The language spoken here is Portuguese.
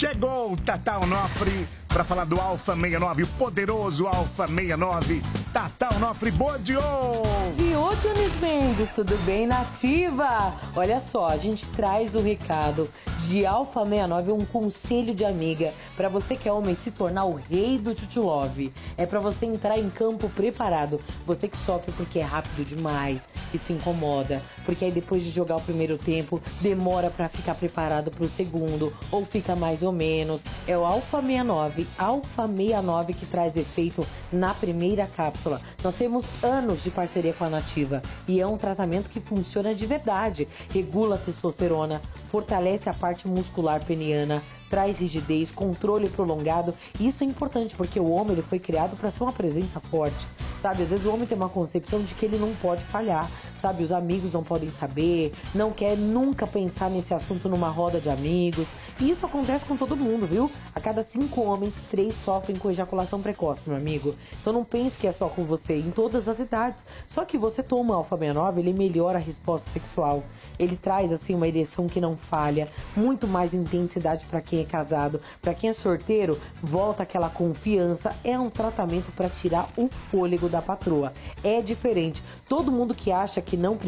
Chegou o Tata Onofre para falar do Alfa 69, o poderoso Alfa 69. Tata Onofre, bom dia! Dionísio Mendes, tudo bem, nativa? Olha só, a gente traz o recado de Alfa 69, um conselho de amiga para você que é homem se tornar o rei do tchutchulove. É para você entrar em campo preparado. Você que sofre porque é rápido demais e se incomoda, porque aí depois de jogar o primeiro tempo demora para ficar preparado para o segundo ou fica mais ou menos. É o Alfa 69 que traz efeito na primeira cápsula. Nós temos anos de parceria com a Nativa e é um tratamento que funciona de verdade. Regula a testosterona, fortalece a parte muscular peniana, traz rigidez, controle prolongado. E isso é importante porque o homem ele foi criado para ser uma presença forte, sabe? Às vezes o homem tem uma concepção de que ele não pode falhar, sabe? Os amigos não podem saber, não quer nunca pensar nesse assunto numa roda de amigos. E isso acontece com todo mundo, viu? A cada 5 homens, 3 sofrem com ejaculação precoce, meu amigo. Então não pense que é só com você, em todas as idades. Só que você toma Alfa 69, ele melhora a resposta sexual. Ele traz, assim, uma ereção que não falha, muito mais intensidade para quem é casado. Para quem é sorteiro, volta aquela confiança. É um tratamento para tirar o fôlego da patroa. É diferente. Todo mundo que acha que não